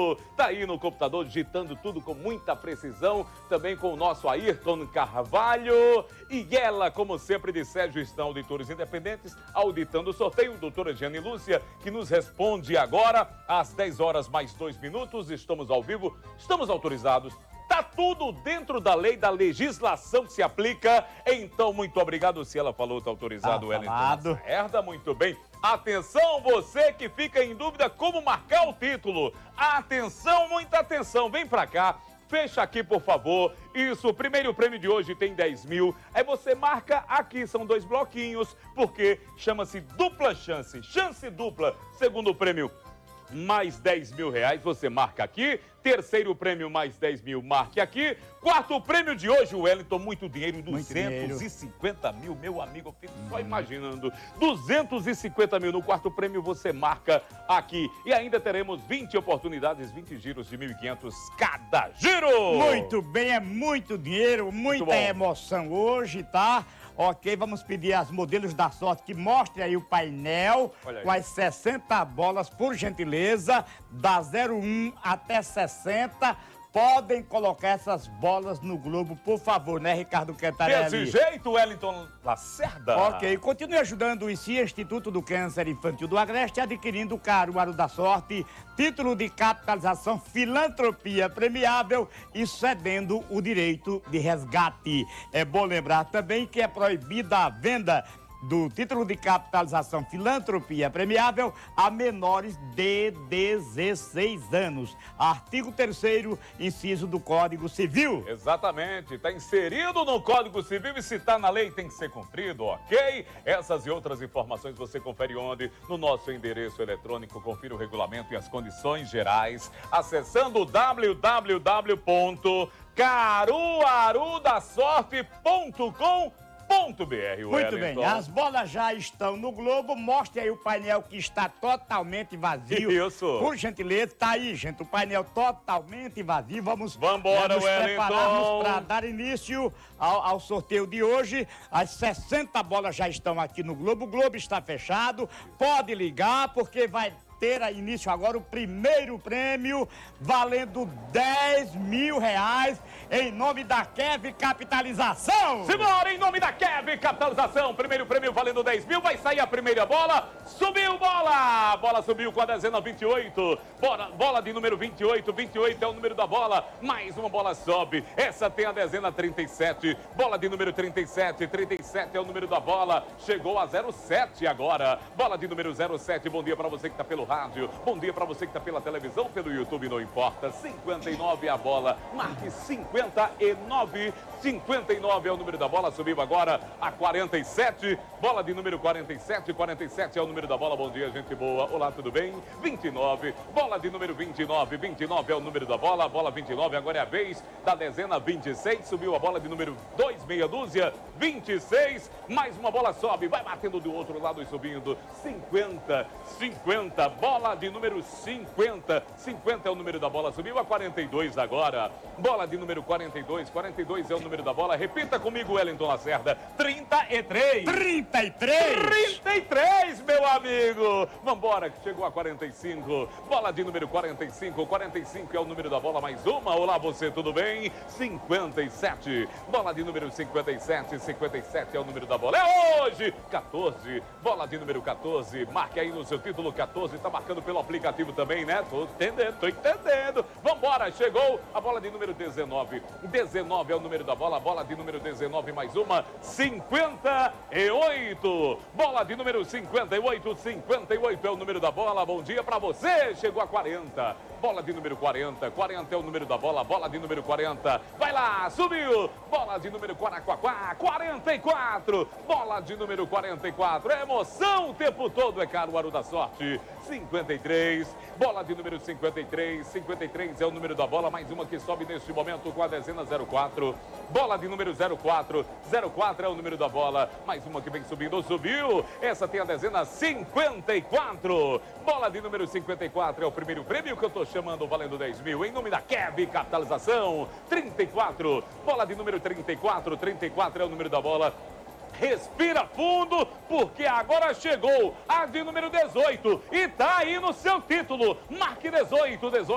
Carvalho, tá aí no computador digitando tudo com muita precisão, também com o nosso Ayrton Carvalho e ela, como sempre, de Sérgio Estão Auditores Independentes, auditando o sorteio, doutora Giane Lúcia, que nos responde agora às 10 horas mais 2 minutos, estamos ao vivo, estamos autorizados. Tá tudo dentro da lei, da legislação que se aplica. Então, muito obrigado. Se ela falou, tá autorizado, Wellington Lacerda. Muito bem. Atenção, você que fica em dúvida como marcar o título. Atenção, muita atenção. Vem pra cá. Fecha aqui, por favor. Isso, o primeiro prêmio de hoje tem 10 mil. Aí você marca aqui, são 2 bloquinhos, porque chama-se dupla chance. Chance dupla. Segundo prêmio, mais 10 mil reais, você marca aqui. Terceiro prêmio, mais 10 mil, marque aqui. Quarto prêmio de hoje, Wellington, muito dinheiro, 250 mil, meu amigo, eu fico só imaginando. 250 mil no quarto prêmio, você marca aqui. E ainda teremos 20 oportunidades, 20 giros de 1.500 cada giro. Muito bem, é muito dinheiro, muita emoção hoje, tá? Ok, vamos pedir aos modelos da sorte que mostrem aí o painel com as 60 bolas, por gentileza, da 01 até 60. Podem colocar essas bolas no Globo, por favor, né, Ricardo Cantarelli? Desse jeito, Wellington Lacerda. Ok, continue ajudando o ICI, Instituto do Câncer Infantil do Agreste, adquirindo o Caruaru da Sorte, título de capitalização, filantropia premiável e cedendo o direito de resgate. É bom lembrar também que é proibida a venda do título de capitalização filantropia premiável a menores de 16 anos. Artigo 3º, inciso do Código Civil. Exatamente, está inserido no Código Civil e se está na lei tem que ser cumprido, ok? Essas e outras informações você confere onde? No nosso endereço eletrônico, confira o regulamento e as condições gerais, acessando www.caruarudasorte.com.br. Muito bem, as bolas já estão no Globo, mostre aí o painel que está totalmente vazio. Isso. Por gentileza, tá aí, gente, o painel totalmente vazio. Vamos nos Wellington, prepararmos para dar início ao sorteio de hoje. As 60 bolas já estão aqui no Globo, o Globo está fechado, pode ligar porque vai ter a início agora o primeiro prêmio, valendo 10 mil reais, em nome da Kev Capitalização. Simbora, em nome da Kev Capitalização, primeiro prêmio valendo 10 mil, vai sair a primeira bola, subiu bola, bola subiu com a dezena 28, bola de número 28, 28 é o número da bola, mais uma bola sobe, essa tem a dezena 37, bola de número 37, 37 é o número da bola, chegou a 07 agora, bola de número 07, bom dia para você que está pelo rádio, bom dia para você que está pela televisão, pelo YouTube, não importa, 59 é a bola, marque 59, 59 é o número da bola, subiu agora a 47, bola de número 47, 47 é o número da bola, bom dia gente boa, olá tudo bem? 29, bola de número 29, 29 é o número da bola, bola 29, agora é a vez da dezena 26, subiu a bola de número 2, meia dúzia, 26, mais uma bola sobe, vai batendo do outro lado e subindo, 50, 50, bola de número 50, 50 é o número da bola, subiu a 42 agora, bola de número 42, 42 é o número da bola, repita comigo, Wellington Lacerda, 33, 33, 33, meu amigo, vambora, que chegou a 45, bola de número 45, 45 é o número da bola, mais uma, olá você, tudo bem? 57, bola de número 57, 57 é o número da bola, é hoje, 14, bola de número 14, marque aí no seu título 14, tá marcando pelo aplicativo também, né? Tô entendendo. Vambora, chegou a bola de número 19. 19 é o número da bola, bola de número 19, mais uma, 58. Bola de número 58, 58 é o número da bola, bom dia pra você, chegou a 40. Bola de número 40, 40 é o número da bola, bola de número 40, vai lá, subiu, bola de número 44, bola de número 44, é emoção o tempo todo, é Caruaru da Sorte, 53, bola de número 53, 53 é o número da bola, mais uma que sobe neste momento com a dezena 04, bola de número 04, 04 é o número da bola, mais uma que vem subindo, subiu, essa tem a dezena 54, bola de número 54 é o primeiro prêmio que eu tô chamando, valendo 10 mil, em nome da Kev Capitalização, 34, bola de número 34, 34 é o número da bola, respira fundo, porque agora chegou a de número 18 e tá aí no seu título, marque 18, 18.